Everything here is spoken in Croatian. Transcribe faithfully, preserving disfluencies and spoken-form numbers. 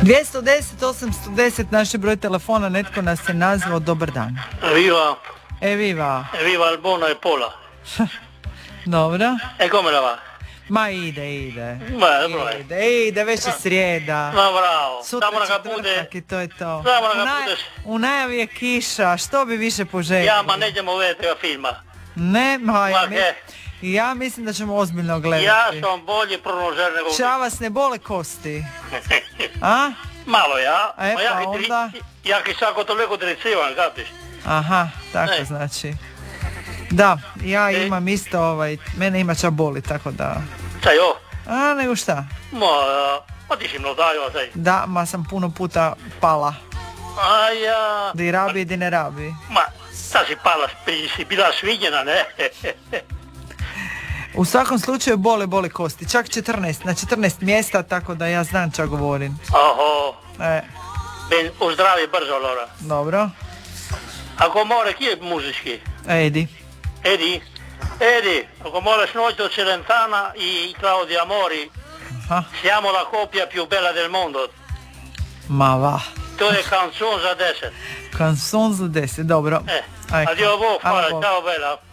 dvjesto deset osamsto deset naš je broj telefona, netko nas je nazvao, dobar dan. Viva. Evviva. Viva il buono e pola. Dobro. E come la va? Ma ide, ide. Ma dobro je. Ide, ide, već je srijeda. Ma bravo. Sutra Samo neka četvrtak bude. i to je to. Samo U, neka naj... bude. U najavi je kiša, što bi više poželjeli? Ja, ma nećemo gledati tega filma. Ne, ma ja, Ma mi... ke? ja mislim da ćemo ozbiljno gledati. Ja sam bolji pronožer nego... Ča vas ne bole kosti? A? Malo ja. E, Ma ja, pa i- onda? Ja ki svako toliko drecivam, kapiš? Aha, tako Ne. znači. Da, ja E. imam isto, ovaj, mene ima ča boli, tako da... Sai, oh. A, nego šta? Ma, ma ti si mlodajva, sai. Da, ma sam puno puta pala. A ja... Di rabi, di ne rabi. Ma, ta si pala, si bila svinjena, ne? U svakom slučaju bole, bole kosti. Čak četrnaest, na četrnaest mjesta, tako da ja znam ča govorim. Oho. E, Ben, uzdravi brzo, Lora. dobro. Ako more, chi è muzički? Edi. Edi? Edi, ako moraš noći od Celentana i Claudia Mori, Aha. siamo la coppia più bella del mondo. Ma va. To je canzone za deset. Canson za deset, dobro. Eh, Ecco. addio, Bog, Alla hvala, Bog. ciao bella.